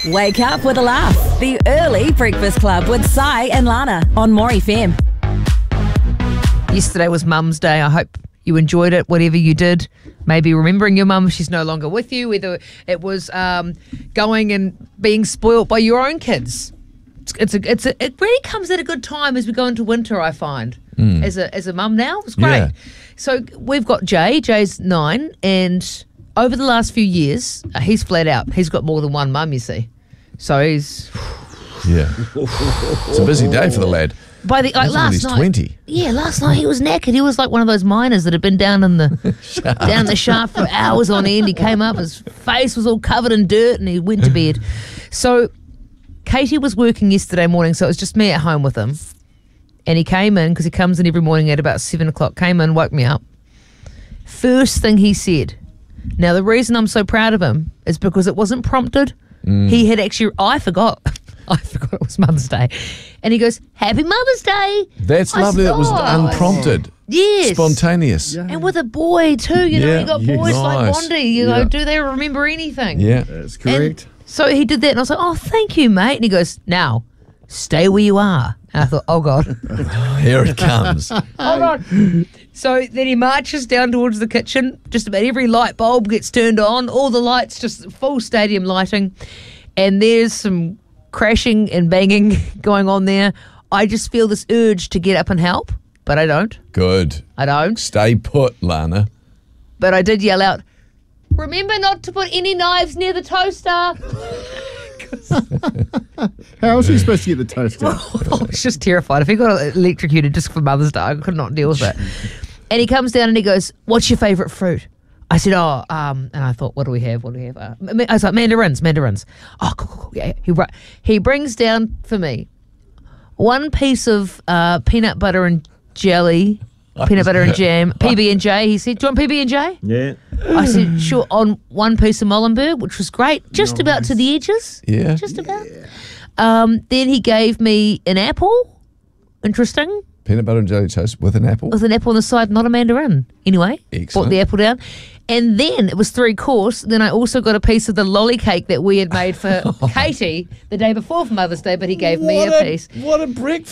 Wake up with a laugh. The Early Breakfast Club with Sai and Lana on More FM. Yesterday was Mum's Day. I hope you enjoyed it, whatever you did. Maybe remembering your mum if she's no longer with you, whether it was going and being spoilt by your own kids. It really comes at a good time as we go into winter, I find, as a mum now. It's great. Yeah. So we've got Jay. Jay's 9, and over the last few years, he's flat out. He's got more than one mum, you see. So he's... Yeah. It's a busy day for the lad. By the last he's night, 20. Yeah, last night he was knackered. He was like one of those miners that had been down in the down the shaft for hours on end. He came up, his face was all covered in dirt, and he went to bed. So Katie was working yesterday morning, so it was just me at home with him. And he came in, because he comes in every morning at about 7 o'clock, came in, woke me up. First thing he said, now the reason I'm so proud of him is because it wasn't prompted. He had actually, I forgot it was Mother's Day. And he goes, Happy Mother's Day. That's lovely. That was unprompted. Yes. Spontaneous. Yeah. And with a boy too, you know, you got boys like Nice. Bondi, you know, do they remember anything? Yeah. That's correct. And so he did that, and I was like, oh, thank you, mate. And he goes, now, stay where you are. And I thought, oh, God. Here it comes. Hold on. So then he marches down towards the kitchen. Just about every light bulb gets turned on. All the lights, just full stadium lighting. And there's some crashing and banging going on there. I just feel this urge to get up and help, but I don't. Good. I don't. Stay put, Lana. But I did yell out, remember not to put any knives near the toaster. How was he supposed to get the toaster? I was just terrified. If he got electrocuted just for Mother's Day, I could not deal with it. And he comes down and he goes, what's your favourite fruit? I said, and I thought, what do we have? I was like, mandarins. Oh, cool. Yeah. He brings down for me one piece of peanut butter and jelly, peanut butter and jam, PB&J. He said, do you want PB&J? Yeah. I said, sure, on one piece of Molenberg, which was great, just about to the edges. Yeah. Just about. Then he gave me an apple. Interesting. Peanut butter and jelly toast with an apple. With an apple on the side, not a mandarin. Anyway, Excellent. brought the apple down. And then it was 3 course. Then I also got a piece of the lolly cake that we had made for Katie the day before for Mother's Day, but he gave me a piece. What a breakfast.